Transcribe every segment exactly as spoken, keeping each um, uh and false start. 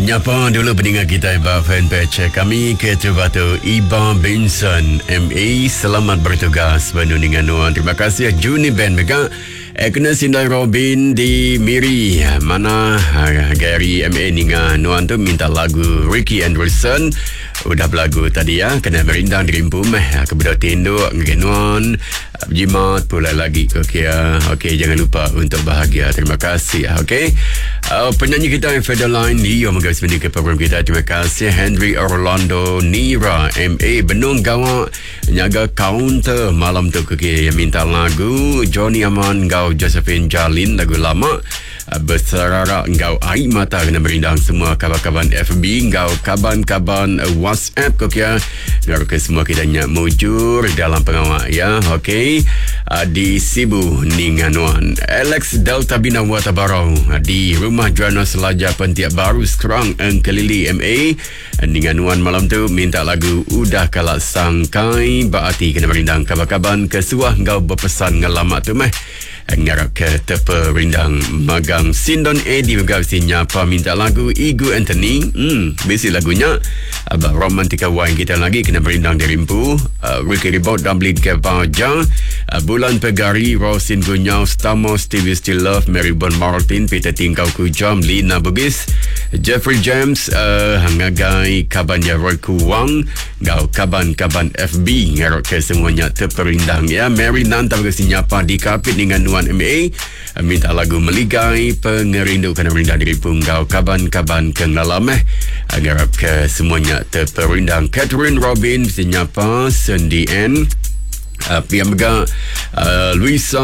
Menyapa dulu pendengar kita Iba fanpage kami Ketua Batu Iba Benson M A. Selamat bertugas Bandung Nuan. Terima kasih Juni Ben Mega Ekna Sindai Robin di Miri. Mana Gary M A Ninga Nuan tu minta lagu Ricky Anderson. Udah berlagu tadi ya. Kena merindang dirimpum kepada tinduk Nuan Jimat pula lagi. Okey ya. Okey, jangan lupa untuk bahagia. Terima kasih. Okey. Uh, penyanyi kita yang Federline Leo menggaris mendi ke program kita. Terima kasih Henry Orlando Nira M A Benung Gawak nyaga counter malam tu ke yang minta lagu Johnny Aman Gau Josephine Jalin lagu lama. Uh, bersararak Gau air mata kena merindang semua kaban-kaban F B Gau kaban-kaban uh, WhatsApp kok ya. Ngaruh ke semua kita nyak mujur dalam pengawal ya. Okey. Uh, di Sibu Ninganuan Alex Delta Bina Watabarau uh, di rumah Juana Selaja Pentiak Baru Sekerang Engkelili M A Ninganuan malam tu minta lagu Udah Kalak Sangkai Baati kena merindang kabar-kaban kesuah Ngau berpesan ngalamat tu meh ngarap ke tepe rindang magang Sindon Edi megawisi nyapa minta lagu Igu Anthony. Hmm, besi lagunya Abah Romantika Wine kita lagi kena berindang dirimpu. uh, Ricky Ribot Dublin ke Baja. uh, Bulan Pegari Rosin Gunyau Stamo Stevie Still Love Mary Bon Martin Peter Tingkau Kujam Lina Bugis Jeffrey James uh, Hangagai Kaban ya Roy Kuwang Gau Kaban-Kaban F B ngarap ke semuanya terperindang ya. Mary Nanta berkasi nyapa di kapit dengan Nuan M A minta lagu Meligai Pengerindu kena merindang diri punggau kaban-kaban kenglalameh ngarap ke semuanya terperindang. Catherine Robin senyapa Sendi N Uh, Pian Mega uh, Luisa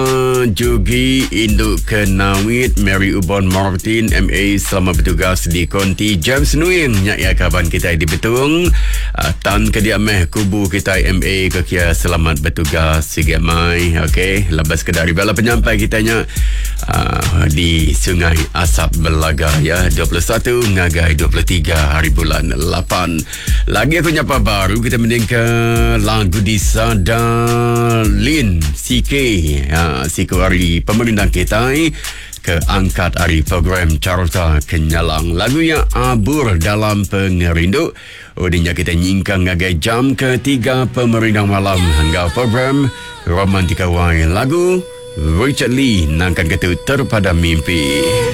Jogi Induk Kenawit Mary Ubon Martin M A selamat bertugas di Konti. James Nuin nyak ya kaban kita di Betung. uh, Tan Kediameh Kubu kita M A kekia selamat bertugas sige mai. Okey, lepas ke dari bala penyampai kitanya uh, di Sungai Asap Belaga ya. dua puluh satu ngagai dua puluh tiga hari bulan lapan. Lagi aku nyapa baru kita mendengar lagu di Sada Lin C K ya, C K hari pemerintah kita keangkat hari program Carta Kenyalang. Lagunya Abur dalam Pengerindu. Udinya kita nyingkang ngagai jam ketiga pemerintah malam hingga program Romantika Wine. Lagu Richard Lee nangkan ketu terpada mimpi.